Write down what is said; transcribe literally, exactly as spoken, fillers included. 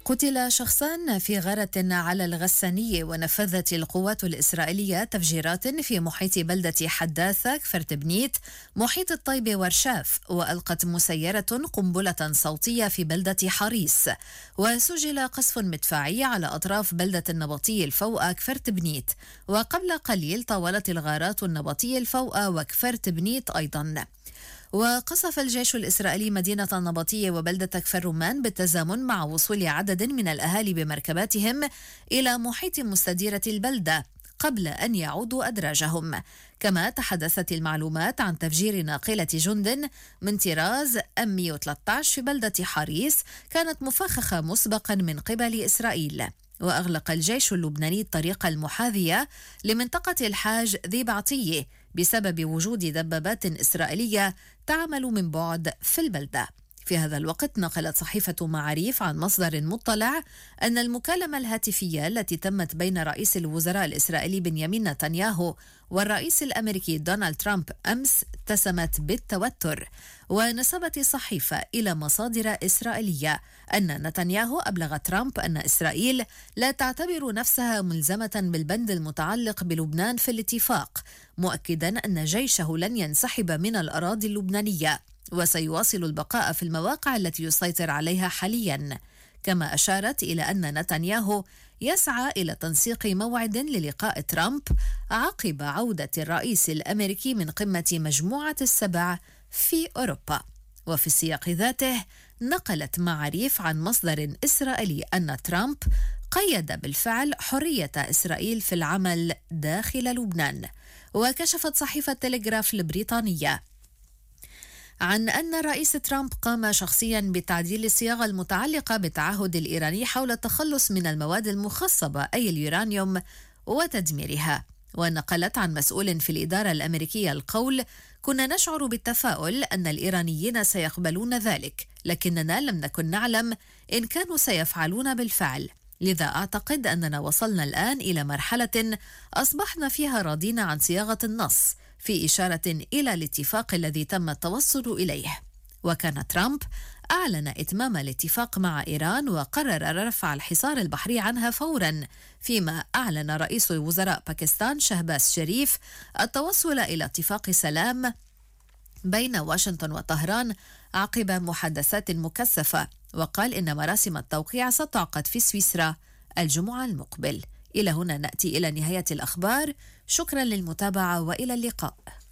قتل شخصان في غارة على الغسانية، ونفذت القوات الإسرائيلية تفجيرات في محيط بلدة حداثة كفرتبنيت محيط الطيبة ورشاف، وألقت مسيرة قنبلة صوتية في بلدة حريص، وسجل قصف مدفعي على أطراف بلدة النبطي الفوقة كفرتبنيت. وقبل قليل طاولت الغارات النبطي الفوقة وكفرتبنيت أيضا. وقصف الجيش الإسرائيلي مدينة النبطية وبلدة كفر رمان بالتزامن مع وصول عدد من الأهالي بمركباتهم إلى محيط مستديرة البلدة قبل أن يعودوا أدراجهم. كما تحدثت المعلومات عن تفجير ناقلة جند من طراز إم مئة وثلاثة عشر في بلدة حريص كانت مفخخة مسبقا من قبل إسرائيل. وأغلق الجيش اللبناني الطريق المحاذية لمنطقة الحاج ذي بعطية بسبب وجود دبابات إسرائيلية تعمل من بعد في البلدة. في هذا الوقت نقلت صحيفة معاريف عن مصدر مطلع أن المكالمة الهاتفية التي تمت بين رئيس الوزراء الإسرائيلي بنيامين نتنياهو والرئيس الأمريكي دونالد ترامب أمس اتسمت بالتوتر. ونسبت الصحيفة إلى مصادر إسرائيلية أن نتنياهو أبلغ ترامب أن إسرائيل لا تعتبر نفسها ملزمة بالبند المتعلق بلبنان في الاتفاق، مؤكدا أن جيشه لن ينسحب من الأراضي اللبنانية وسيواصل البقاء في المواقع التي يسيطر عليها حاليا. كما أشارت إلى أن نتنياهو يسعى إلى تنسيق موعد للقاء ترامب عقب عودة الرئيس الأمريكي من قمة مجموعة السبع في أوروبا. وفي السياق ذاته نقلت معاريف عن مصدر إسرائيلي أن ترامب قيد بالفعل حرية إسرائيل في العمل داخل لبنان. وكشفت صحيفة تلغراف البريطانية عن أن الرئيس ترامب قام شخصيا بتعديل الصياغة المتعلقة بالتعهد الإيراني حول التخلص من المواد المخصبة أي اليورانيوم وتدميرها. ونقلت عن مسؤول في الإدارة الأمريكية القول: كنا نشعر بالتفاؤل أن الإيرانيين سيقبلون ذلك، لكننا لم نكن نعلم إن كانوا سيفعلون بالفعل، لذا أعتقد أننا وصلنا الآن إلى مرحلة أصبحنا فيها راضين عن صياغة النص، في إشارة إلى الاتفاق الذي تم التوصل إليه. وكان ترامب أعلن إتمام الاتفاق مع إيران وقرر رفع الحصار البحري عنها فورا، فيما أعلن رئيس وزراء باكستان شهباز شريف التوصل إلى اتفاق سلام بين واشنطن وطهران عقب محادثات مكثفة، وقال إن مراسم التوقيع ستعقد في سويسرا الجمعة المقبل. إلى هنا نأتي إلى نهاية الأخبار، شكرا للمتابعة وإلى اللقاء.